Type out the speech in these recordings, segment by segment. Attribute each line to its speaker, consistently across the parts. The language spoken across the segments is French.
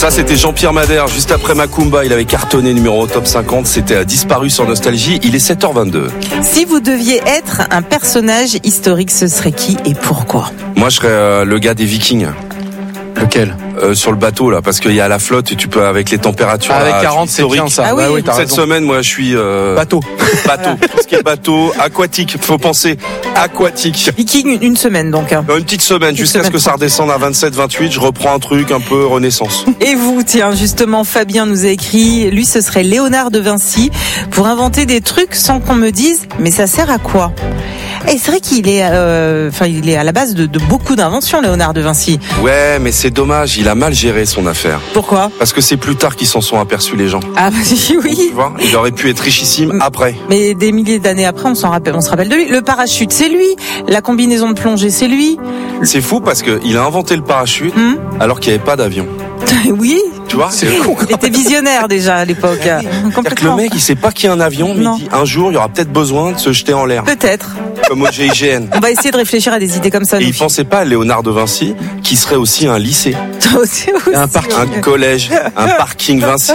Speaker 1: Ça, c'était Jean-Pierre Madère, juste après Macumba. Il avait cartonné numéro top 50. C'était disparu sur Nostalgie. Il est 7h22.
Speaker 2: Si vous deviez être un personnage historique, ce serait qui et pourquoi ?
Speaker 1: Moi, je serais le gars des Vikings.
Speaker 3: Lequel ?
Speaker 1: Sur le bateau là, parce qu'il y a la flotte et tu peux avec les températures.
Speaker 3: Avec
Speaker 1: là,
Speaker 3: 40 c'est bien ça.
Speaker 2: Ah oui.
Speaker 3: oui, t'as
Speaker 1: Cette
Speaker 3: raison.
Speaker 1: semaine, moi, je suis
Speaker 3: Bateau.
Speaker 1: Bateau. Tout ce qui est bateau, aquatique. Faut penser aquatique.
Speaker 2: Viking, une semaine donc.
Speaker 1: Une petite semaine, jusqu'à ce que ça redescende à 27, 28. Je reprends un truc un peu Renaissance.
Speaker 2: Et vous, tiens, justement, Fabien nous a écrit, lui, ce serait Léonard de Vinci, pour inventer des trucs sans qu'on me dise, mais ça sert à quoi ? Et c'est vrai qu'il est, il est à la base de beaucoup d'inventions, Léonard de Vinci.
Speaker 1: Ouais, mais c'est dommage. Il a mal géré son affaire.
Speaker 2: Pourquoi ?
Speaker 1: Parce que c'est plus tard qu'ils s'en sont aperçus, les gens.
Speaker 2: Ah, oui.
Speaker 1: Tu vois, il aurait pu être richissime après.
Speaker 2: Mais des milliers d'années après, on se rappelle de lui. Le parachute, c'est lui. La combinaison de plongée, c'est lui.
Speaker 1: C'est fou parce que il a inventé le parachute alors qu'il n'y avait pas d'avion.
Speaker 2: Oui.
Speaker 1: Tu vois, c'est con.
Speaker 2: Il était visionnaire déjà à l'époque.
Speaker 1: C'est-à-dire que le mec, il sait pas qu'il y a un avion, mais
Speaker 2: Non.
Speaker 1: il dit un jour, il y aura peut-être besoin de se jeter en l'air.
Speaker 2: Peut-être.
Speaker 1: Comme au GIGN.
Speaker 2: On va essayer de réfléchir à des idées comme ça.
Speaker 1: Et
Speaker 2: nous.
Speaker 1: il pensait pas à Léonard de Vinci, qui serait aussi un lycée,
Speaker 3: Un parking.
Speaker 1: un collège, un parking Vinci.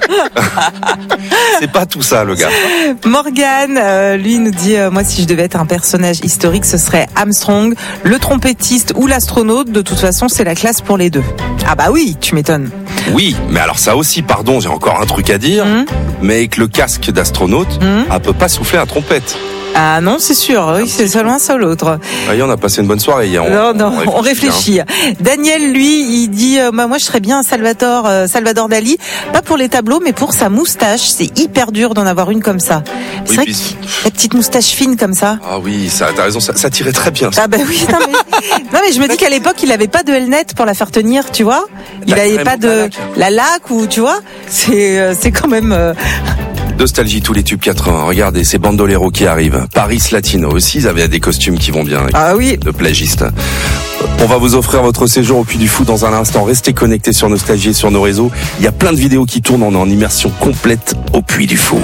Speaker 1: C'est pas tout ça, le gars.
Speaker 2: Morgane, lui nous dit, moi si je devais être un personnage historique, ce serait Armstrong, le trompettiste ou l'astronaute. De toute façon, c'est la classe pour les deux. Ah bah oui, tu m'étonnes.
Speaker 1: Oui, mais alors ça aussi, pardon, j'ai encore un truc à dire, mais avec le casque d'astronaute, elle peut pas souffler à trompette.
Speaker 2: Ah non, c'est sûr, oui, c'est soit l'un, soit l'autre.
Speaker 1: Voyez, on a passé une bonne soirée hier.
Speaker 2: On réfléchit. Daniel, lui, il dit, moi je serais bien Salvador Dali, pas pour les tableaux, mais pour sa moustache. C'est hyper dur d'en avoir une comme ça. C'est vrai que la petite moustache fine comme ça.
Speaker 1: Ah oui, ça, t'as raison, ça tirait très bien. Ça.
Speaker 2: Ah bah oui, non mais je me dis qu'à l'époque, il avait pas de L-net pour la faire tenir, tu vois. Il avait pas de la laque ou tu vois. C'est quand même.
Speaker 1: Nostalgie, tous les tubes 80. Regardez, ces bandoleros qui arrivent. Paris Latino aussi, ils avaient des costumes qui vont bien.
Speaker 2: Ah oui.
Speaker 1: De plagistes. On va vous offrir votre séjour au Puy du Fou dans un instant. Restez connectés sur Nostalgie et sur nos réseaux. Il y a plein de vidéos qui tournent. On est en immersion complète au Puy du Fou.